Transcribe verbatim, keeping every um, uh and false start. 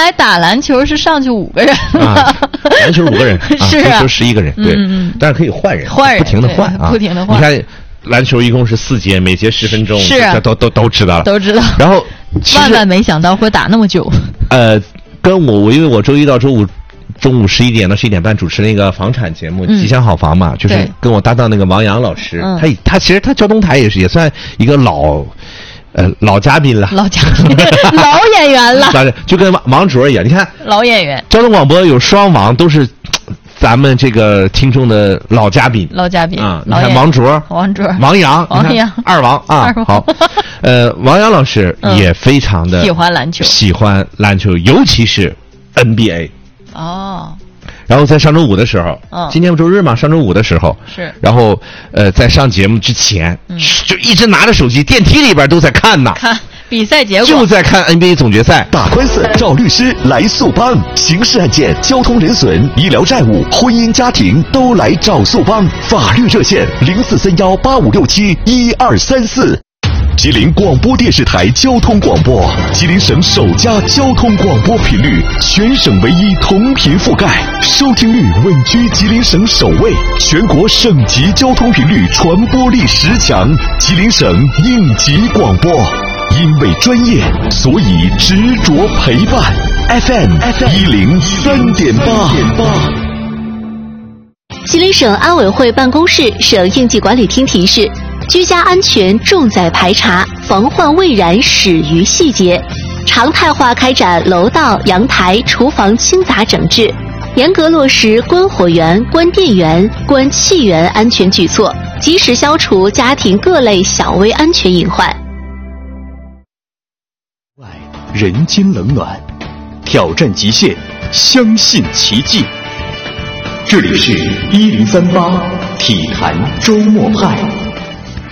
来打篮球是上去五个人啊，篮球五个人， 是啊，足球十一个人，对， 嗯嗯， 但是可以换人， 换人不停的换啊， 不停的换。 你看，篮球一共是四节，每节十分钟， 是啊， 都都都知道了， 都知道。 然后万万没想到会打那么久。 呃，跟我我因为我周一到周五。中午十一点到十一点半主持那个房产节目《吉祥好房》嘛，嗯、就是跟我搭档那个王洋老师，嗯、他他其实他交通台也是也算一个老，呃老嘉宾了， 老嘉宾，老演员了， 就跟王王卓一样，你看老演员， 交通广播有双王都是咱们这个听众的老嘉宾， 老嘉宾啊，你看王卓、 王卓、 王洋、 王洋二王啊， 二王好，呃，王洋老师也非常的喜欢篮球， 喜欢篮球，尤其是 N B A。 哦， 然后在上周五的时候， 嗯， 今天不周日嘛，上周五的时候是， 然后呃，在上节目之前，嗯，就一直拿着手机，电梯里边都在看呢， 看比赛结果， 就在看 N B A 总决赛。 打官司找律师来速帮，刑事案件、交通人损、医疗债务、婚姻家庭都来找速帮。法律热线零四三幺八五六七一二三四。吉林广播电视台交通广播，吉林省首家交通广播频率，全省唯一同频覆盖，收听率稳居吉林省首位，全国省级交通频率传播力十强，吉林省应急广播。因为专业，所以执着陪伴。F M 一零三点八。 吉林省安委会办公室、省应急管理厅提示。居家安全重在排查，防患未然始于细节。常态化开展楼道、阳台、厨房清杂整治，严格落实关火源、关电源、关气源安全举措，及时消除家庭各类小微安全隐患。 外人间冷暖，挑战极限，相信奇迹。这里是一零三八体坛周末派。